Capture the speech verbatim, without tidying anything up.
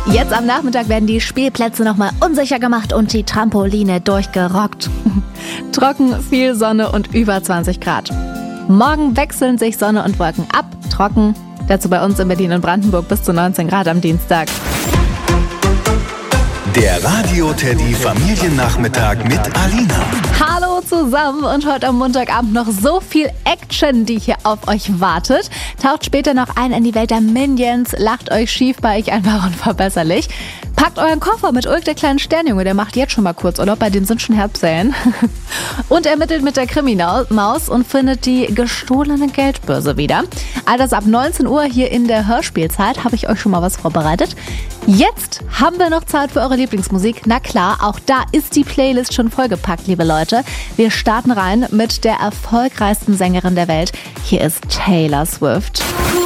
Jetzt am Nachmittag werden die Spielplätze nochmal unsicher gemacht und die Trampoline durchgerockt. Trocken, viel Sonne und über zwanzig Grad. Morgen wechseln sich Sonne und Wolken ab, trocken. Dazu bei uns in Berlin und Brandenburg bis zu neunzehn Grad am Dienstag. Der Radio-Teddy Familiennachmittag mit Alina. Hallo zusammen und heute am Montagabend noch so viel Action, die hier auf euch wartet. Taucht später noch ein in die Welt der Minions, lacht euch schief bei ich einfach unverbesserlich. Packt euren Koffer mit Ulk, der kleinen Sternjunge, der macht jetzt schon mal kurz Urlaub, bei dem sind schon Herbstferien. Und ermittelt mit der Krimi-Maus und findet die gestohlene Geldbörse wieder. All das ab neunzehn Uhr hier in der Hörspielzeit, habe ich euch schon mal was vorbereitet. Jetzt haben wir noch Zeit für eure Lieblingsmusik. Na klar, auch da ist die Playlist schon vollgepackt, liebe Leute. Wir starten rein mit der erfolgreichsten Sängerin der Welt. Hier ist Taylor Swift.